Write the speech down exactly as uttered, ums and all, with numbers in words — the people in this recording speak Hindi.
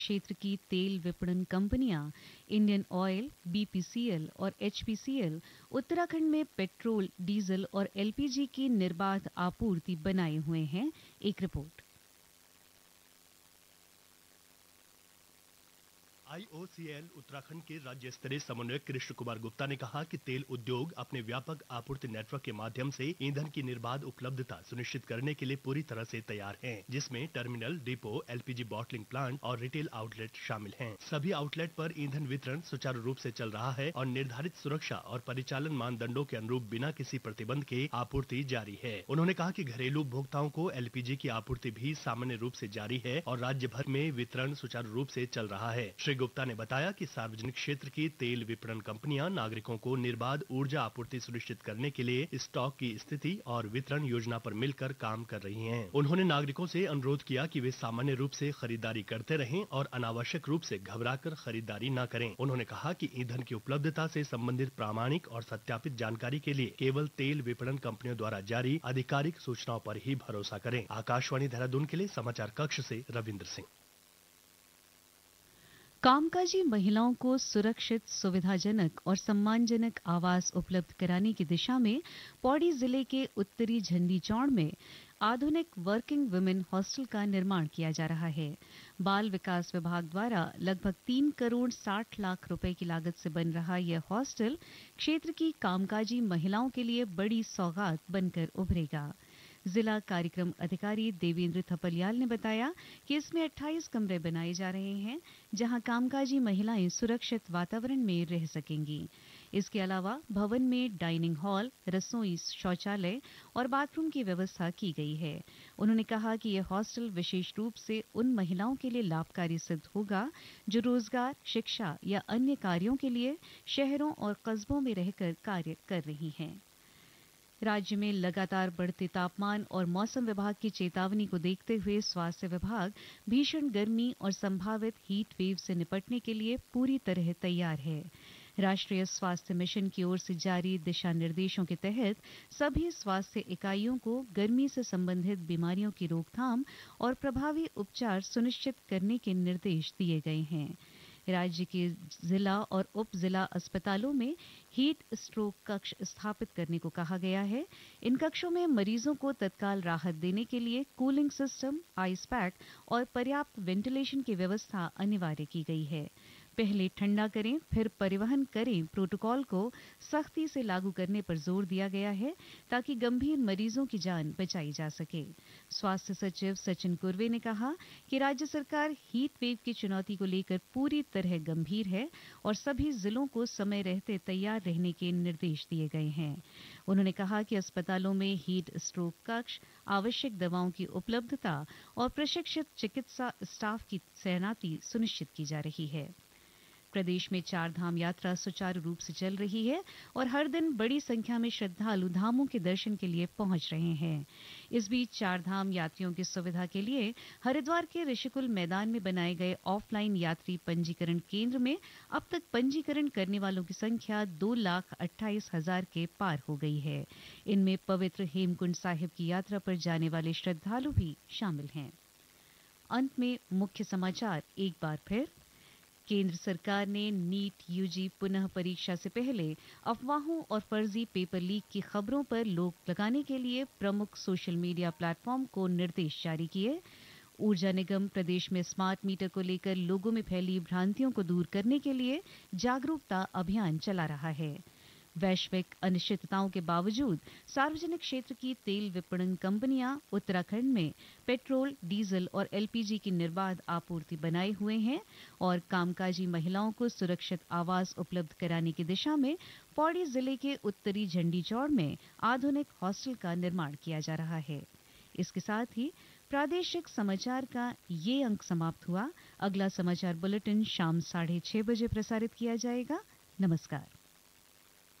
क्षेत्र की तेल विपणन कंपनियां इंडियन ऑयल, बीपीसीएल और एचपीसीएल उत्तराखंड में पेट्रोल, डीजल और एलपीजी की निर्बाध आपूर्ति बनाए हुए हैं। एक रिपोर्ट। आईओसीएल उत्तराखंड के राज्य स्तरीय समन्वयक कृष्ण कुमार गुप्ता ने कहा कि तेल उद्योग अपने व्यापक आपूर्ति नेटवर्क के माध्यम से ईंधन की निर्बाध उपलब्धता सुनिश्चित करने के लिए पूरी तरह से तैयार हैं, जिसमें terminal, depot, LPG bottling plant और रिटेल आउटलेट शामिल हैं। सभी आउटलेट पर ईंधन वितरण सुचारू रूप से चल रहा है और निर्धारित सुरक्षा और परिचालन मानदंडों के अनुरूप बिना किसी प्रतिबंध के आपूर्ति जारी है। उन्होंने कहा कि घरेलू उपभोक्ताओं को एलपीजी की आपूर्ति भी सामान्य रूप से जारी है और राज्य भर में वितरण सुचारू रूप से चल रहा है। श्री गुप्ता ने बताया कि सार्वजनिक क्षेत्र की तेल विपणन कंपनियां नागरिकों को निर्बाध ऊर्जा आपूर्ति सुनिश्चित करने के लिए स्टॉक की स्थिति और वितरण योजना पर मिलकर काम कर रही हैं। उन्होंने नागरिकों से अनुरोध किया कि वे सामान्य रूप से खरीदारी करते रहें और अनावश्यक रूप से घबराकर खरीदारी न करें। उन्होंने कहा कि ईंधन की उपलब्धता से संबंधित प्रामाणिक और सत्यापित जानकारी के लिए केवल तेल विपणन कंपनियों द्वारा जारी आधिकारिक सूचनाओं पर ही भरोसा करें। आकाशवाणी देहरादून के लिए समाचार कक्ष से रविंद्र सिंह। कामकाजी महिलाओं को सुरक्षित, सुविधाजनक और सम्मानजनक आवास उपलब्ध कराने की दिशा में पौड़ी जिले के उत्तरी झंडीचौड़ में आधुनिक वर्किंग वुमेन हॉस्टल का निर्माण किया जा रहा है। बाल विकास विभाग द्वारा लगभग तीन करोड़ साठ लाख रुपए की लागत से बन रहा यह हॉस्टल क्षेत्र की कामकाजी महिलाओं के लिए बड़ी सौगात बनकर उभरेगा। जिला कार्यक्रम अधिकारी देवेंद्र थपलियाल ने बताया कि इसमें अट्ठाईस कमरे बनाए जा रहे हैं, जहां कामकाजी महिलाएं सुरक्षित वातावरण में रह सकेंगी। इसके अलावा भवन में डाइनिंग हॉल, रसोई, शौचालय और बाथरूम की व्यवस्था की गई है। उन्होंने कहा कि यह हॉस्टल विशेष रूप से उन महिलाओं के लिए लाभकारी सिद्ध होगा जो रोजगार, शिक्षा या अन्य कार्यों के लिए शहरों और कस्बों में रहकर कार्य कर रही हैं। राज्य में लगातार बढ़ते तापमान और मौसम विभाग की चेतावनी को देखते हुए स्वास्थ्य विभाग भीषण गर्मी और संभावित हीट वेव से निपटने के लिए पूरी तरह तैयार है। राष्ट्रीय स्वास्थ्य मिशन की ओर से जारी दिशा निर्देशों के तहत सभी स्वास्थ्य इकाइयों को गर्मी से संबंधित बीमारियों की रोकथाम और प्रभावी उपचार सुनिश्चित करने के निर्देश दिए गए हैं। राज्य के जिला और उप जिला अस्पतालों में हीट स्ट्रोक कक्ष स्थापित करने को कहा गया है। इन कक्षों में मरीजों को तत्काल राहत देने के लिए कूलिंग सिस्टम, आइस पैक और पर्याप्त वेंटिलेशन की व्यवस्था अनिवार्य की गई है। पहले ठंडा करें फिर परिवहन करें प्रोटोकॉल को सख्ती से लागू करने पर जोर दिया गया है, ताकि गंभीर मरीजों की जान बचाई जा सके। स्वास्थ्य सचिव सचिन कुर्वे ने कहा कि राज्य सरकार हीट वेव की चुनौती को लेकर पूरी तरह गंभीर है और सभी जिलों को समय रहते तैयार रहने के निर्देश दिए गए हैं। उन्होंने कहा कि अस्पतालों में हीट स्ट्रोक कक्ष, आवश्यक दवाओं की उपलब्धता और प्रशिक्षित चिकित्सा स्टाफ की तैनाती सुनिश्चित की जा रही है। प्रदेश में चार धाम यात्रा सुचारू रूप से चल रही है और हर दिन बड़ी संख्या में श्रद्धालु धामों के दर्शन के लिए पहुंच रहे हैं। इस बीच चार धाम यात्रियों की सुविधा के लिए हरिद्वार के ऋषिकुल मैदान में बनाए गए ऑफलाइन यात्री पंजीकरण केंद्र में अब तक पंजीकरण करने वालों की संख्या दो लाख अट्ठाईस हजार के पार हो गई है। इनमें पवित्र हेमकुंड साहिब की यात्रा पर जाने वाले श्रद्धालु भी शामिल हैं। अंत में मुख्य समाचार एक बार फिर। केंद्र सरकार ने नीट यूजी पुनः परीक्षा से पहले अफवाहों और फर्जी पेपर लीक की खबरों पर रोक लगाने के लिए प्रमुख सोशल मीडिया प्लेटफॉर्म को निर्देश जारी किए। ऊर्जा निगम प्रदेश में स्मार्ट मीटर को लेकर लोगों में फैली भ्रांतियों को दूर करने के लिए जागरूकता अभियान चला रहा है। वैश्विक अनिश्चितताओं के बावजूद सार्वजनिक क्षेत्र की तेल विपणन कंपनियां उत्तराखंड में पेट्रोल, डीजल और एलपीजी की निर्बाध आपूर्ति बनाए हुए हैं और कामकाजी महिलाओं को सुरक्षित आवास उपलब्ध कराने की दिशा में पौड़ी जिले के उत्तरी झंडीचौड़ में आधुनिक हॉस्टल का निर्माण किया जा रहा है। इसके साथ ही प्रादेशिक समाचार का ये अंक समाप्त हुआ। अगला समाचार बुलेटिन शाम साढ़े छह बजे प्रसारित किया जाएगा। नमस्कार।